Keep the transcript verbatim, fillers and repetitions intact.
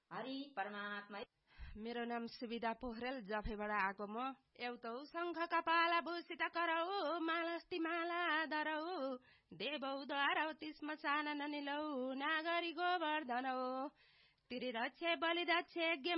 हरि परमात्मा। मेरो नाम सुविधा पोखरेल, जफेबाट आएको म। एउटौ शङ्ख कपाला भूषित करौ, मालस्ती माला धरौ, देवौ द्वारौ तिस्म सानन निलौ, नागरी गोवर्धनौ, त्रिरक्षे बलिदक्ष